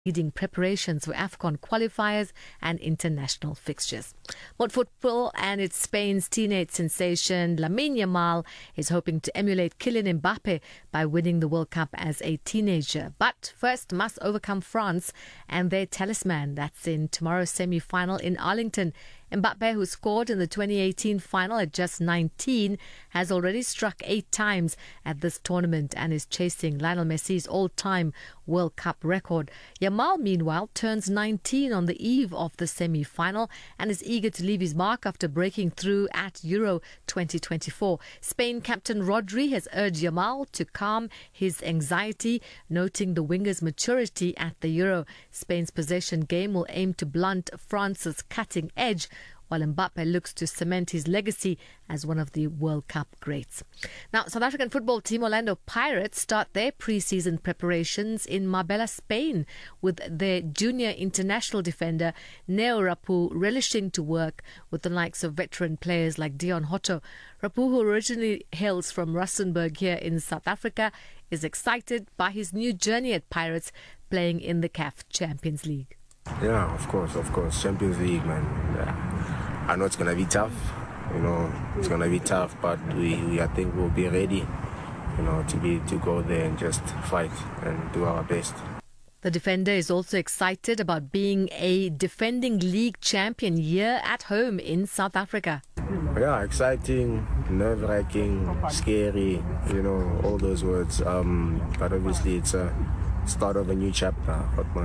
leading preparations for AFCON qualifiers and international fixtures. More football, and it's Spain's teenage sensation Lamine Yamal is hoping to emulate Kylian Mbappe by winning the World Cup as a teenager. But first must overcome France and their talisman. That's in tomorrow's semi-final in Arlington. Mbappe, who scored in the 2018 final at just 19, has already struck 8 times at this tournament and is chasing Lionel Messi's all-time World Cup record. Yamal, meanwhile, turns 19 on the eve of the semi-final and is eager to leave his mark after breaking through at Euro 2024. Spain captain Rodri has urged Yamal to calm his anxiety, noting the winger's maturity at the Euro. Spain's possession game will aim to blunt France's cutting edge, while Mbappe looks to cement his legacy as one of the World Cup greats. Now, South African football team Orlando Pirates start their pre-season preparations in Marbella, Spain, with their junior international defender Neo Rapu relishing to work with the likes of veteran players like Dion Hotto. Rapu, who originally hails from Rustenburg here in South Africa, is excited by his new journey at Pirates, playing in the CAF Champions League. Yeah, of course. Champions League, man. Yeah. I know it's going to be tough, it's going to be tough, but I think we'll be ready, to go there and just fight and do our best. The defender is also excited about being a defending league champion here at home in South Africa. Yeah, exciting, nerve-wracking, scary, all those words. But obviously it's a start of a new chapter.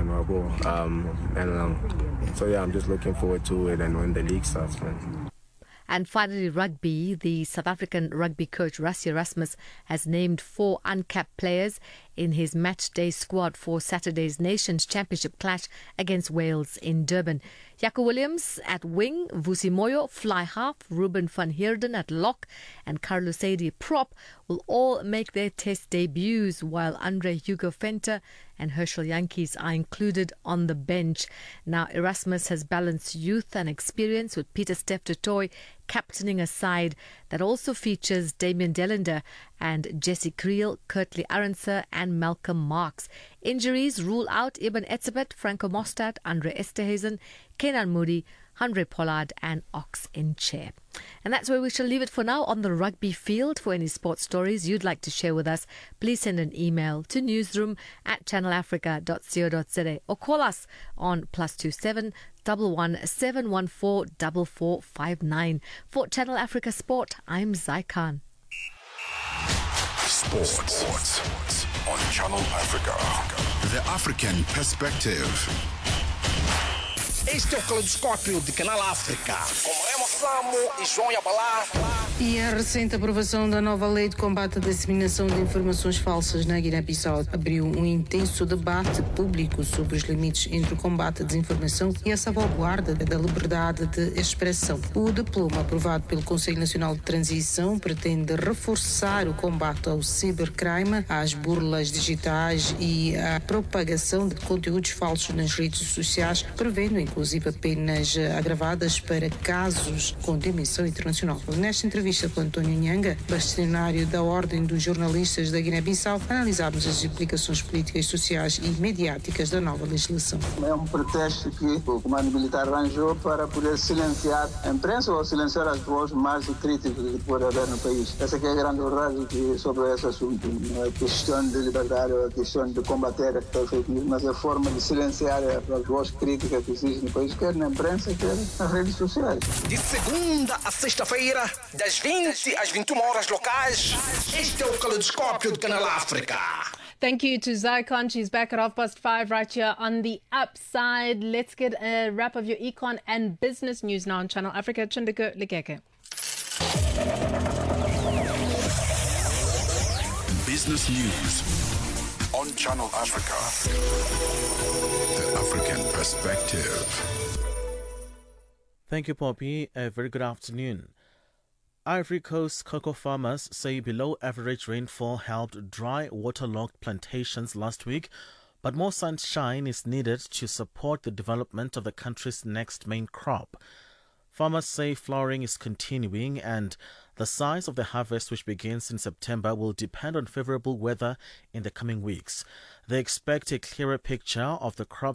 So yeah, I'm just looking forward to it and when the league starts, man. And finally, rugby. The South African rugby coach Rassie Erasmus has named 4 uncapped players in his match day squad for Saturday's Nations Championship clash against Wales in Durban. Jaco Williams at wing, Vusi Moyo fly half, Ruben van Heerden at lock, and Carlos Saidi prop will all make their test debuts, while Andre Hugo Venter and Herschel Yankees are included on the bench. Now, Erasmus has balanced youth and experience, with Peter Steph du Toit captaining a side that also features Damien Delander and Jesse Creel, Kurtley Arendse and Malcolm Marks. Injuries rule out Ibn Etzebeth, Franco Mostert, Andre Esterhuizen, Kenan Moody, Andre Pollard and Ox in chair. And that's where we shall leave it for now on the rugby field. For any sports stories you'd like to share with us, please send an email to newsroom@channelafrica.co.za or call us on +27 11 714 4459. For Channel Africa Sport, I'm Zai Khan. Sports on Channel Africa. The African perspective. Este é o Caleidoscópio de Canal África, com Remo Samo e João Yabalá. E a recente aprovação da nova lei de combate à disseminação de informações falsas na Guiné-Bissau abriu um intenso debate público sobre os limites entre o combate à desinformação e a salvaguarda da liberdade de expressão. O diploma aprovado pelo Conselho Nacional de Transição pretende reforçar o combate ao cibercrime, às burlas digitais e à propagação de conteúdos falsos nas redes sociais, prevendo inclusive penas agravadas para casos com dimensão internacional. Nesta entrevista com António Nhanga, bastonário da Ordem dos Jornalistas da Guiné-Bissau, analisámos as implicações políticas, sociais e mediáticas da nova legislação. É um pretexto que o comando militar arranjou para poder silenciar a imprensa ou silenciar as vozes mais críticas que pode haver no país. Essa que é a grande verdade sobre esse assunto. Não é questão de liberdade, é questão de combater a fake news, mas é a forma de silenciar as vozes críticas que existem no país, quer na imprensa, quer nas redes sociais. De segunda a sexta-feira, das 20 às 21 horas locais, este é o Caleidoscópio de Canal África. Thank you to Zai Khan. She's back at 5:30 right here on the upside. Let's get a wrap of your econ and business news now on Channel Africa. Chindiko Lekeke. Business news on Channel Africa. The African perspective. Thank you, Poppy. A very good afternoon. Ivory Coast cocoa farmers say below average rainfall helped dry waterlogged plantations last week, but more sunshine is needed to support the development of the country's next main crop. Farmers say flowering is continuing and The size of the harvest, which begins in September, will depend on favorable weather in the coming weeks. They expect a clearer picture of the crop